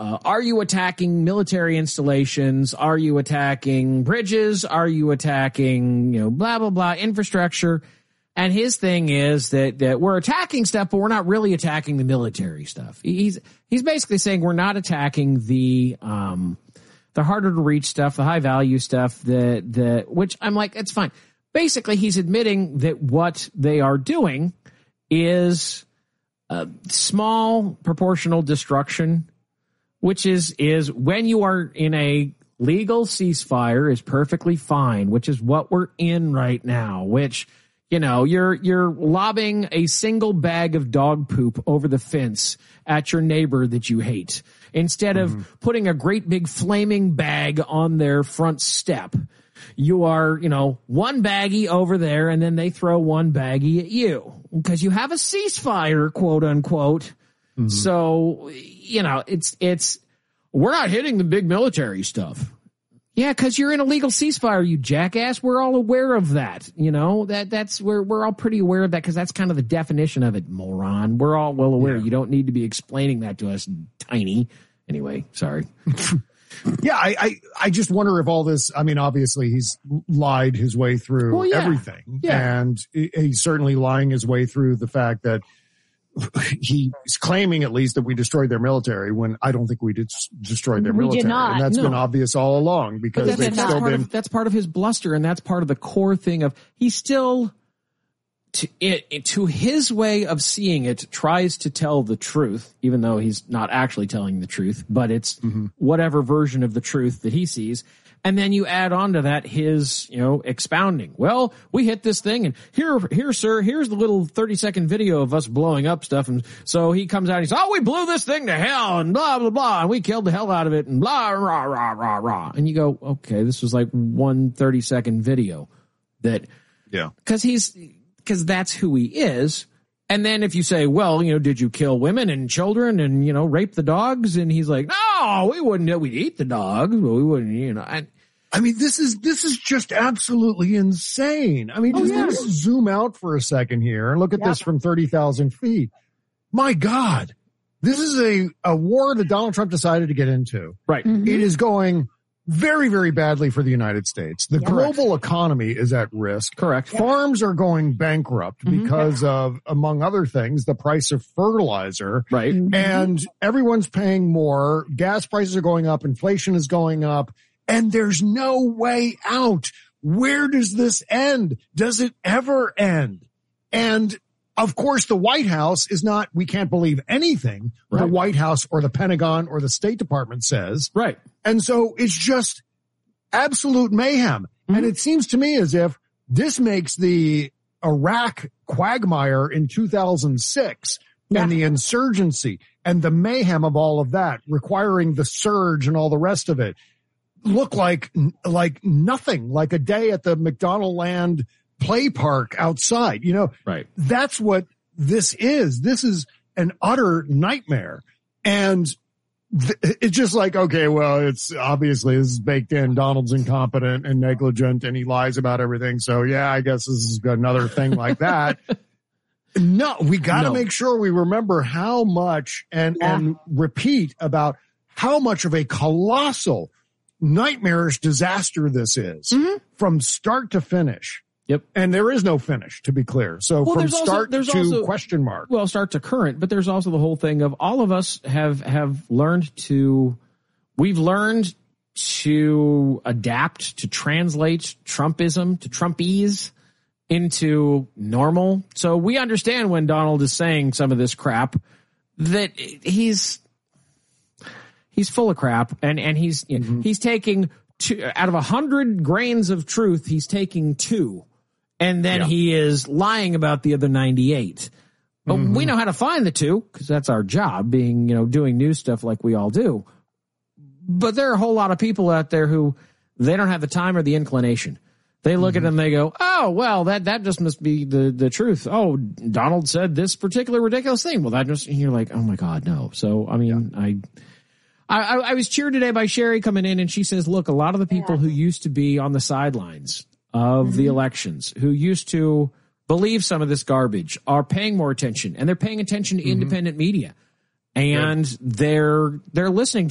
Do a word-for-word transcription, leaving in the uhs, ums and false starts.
uh, are you attacking military installations? Are you attacking bridges? Are you attacking, you know, blah, blah, blah, infrastructure? And his thing is that, that we're attacking stuff, but we're not really attacking the military stuff. He's, he's basically saying we're not attacking the, um, the harder to reach stuff, the high value stuff, the, the, which I'm like, it's fine. Basically, he's admitting that what they are doing is uh, small proportional destruction, which is, is when you are in a legal ceasefire is perfectly fine, which is what we're in right now, which, you know, you're, you're lobbing a single bag of dog poop over the fence at your neighbor that you hate instead of mm-hmm. putting a great big flaming bag on their front step. You are, you know, one baggie over there and then they throw one baggie at you because you have a ceasefire, quote unquote. Mm-hmm. So, you know, it's, it's, we're not hitting the big military stuff. Yeah, because you're in a legal ceasefire, you jackass. We're all aware of that. You know, that that's we're we're all pretty aware of that because that's kind of the definition of it, moron. We're all well aware. Yeah. You don't need to be explaining that to us, tiny. Anyway, sorry. Yeah, I, I I just wonder if all this, I mean, obviously he's lied his way through well, yeah. everything. Yeah. And he's certainly lying his way through the fact that he's claiming at least that we destroyed their military when I don't think we did destroy their we military. Did not. And that's no. been obvious all along because that's, they've that's still part been. Of, that's part of his bluster, and that's part of the core thing of he still, to it, it to his way of seeing it, tries to tell the truth, even though he's not actually telling the truth, but it's mm-hmm. whatever version of the truth that he sees. And then you add on to that his, you know, expounding. Well, we hit this thing and here, here, sir, here's the little thirty second video of us blowing up stuff. And so he comes out and he says, oh, we blew this thing to hell and blah, blah, blah. And we killed the hell out of it and blah, rah, rah, rah, rah. And you go, okay, this was like one thirty second video that, yeah, cause he's, cause that's who he is. And then if you say, well, you know, did you kill women and children and, you know, rape the dogs? And he's like, no, we wouldn't, we'd eat the dogs, but we wouldn't, you know. And, I mean, this is, this is just absolutely insane. I mean, just, oh, yeah. just zoom out for a second here and look at yeah. this from thirty thousand feet. My God, this is a, a war that Donald Trump decided to get into. Right. Mm-hmm. It is going very, very badly for the United States. The yeah, global correct. economy is at risk. Correct. Farms are going bankrupt mm-hmm. because of, among other things, the price of fertilizer. Right. Mm-hmm. And everyone's paying more. Gas prices are going up. Inflation is going up. And there's no way out. Where does this end? Does it ever end? And of course, the White House is not, we can't believe anything right. the White House or the Pentagon or the State Department says. Right. And so it's just absolute mayhem. Mm-hmm. And it seems to me as if this makes the Iraq quagmire in two thousand six yeah. and the insurgency and the mayhem of all of that, requiring the surge and all the rest of it, look like, like nothing, like a day at the McDonaldland play park outside. You know, right. That's what this is. This is an utter nightmare. And th- it's just like, okay, well, it's obviously this is baked in. Donald's incompetent and negligent and he lies about everything. So yeah, I guess this is another thing like that. No, we got to no. make sure we remember how much and, yeah. and repeat about how much of a colossal nightmarish disaster this is mm-hmm. from start to finish. Yep. And there is no finish, to be clear. So well, from start also, to also, question mark. Well, start to current, but there's also the whole thing of all of us have, have learned to, we've learned to adapt, to translate Trumpism, to Trumpese into normal. So we understand when Donald is saying some of this crap that he's, he's full of crap and, and he's, mm-hmm. he's taking two out of a hundred grains of truth. He's taking two. And then yeah. he is lying about the other ninety-eight. But mm-hmm. we know how to find the two because that's our job, being, you know, doing news stuff like we all do. But there are a whole lot of people out there who they don't have the time or the inclination. They look mm-hmm. at it and they go, oh, well, that, that just must be the, the truth. Oh, Donald said this particular ridiculous thing. Well, that just, and you're like, oh my God, no. So, I mean, yeah. I, I, I was cheered today by Sherry coming in and she says, look, a lot of the people yeah. who used to be on the sidelines of mm-hmm. the elections, who used to believe some of this garbage, are paying more attention, and they're paying attention to mm-hmm. independent media, and yeah. they're they're listening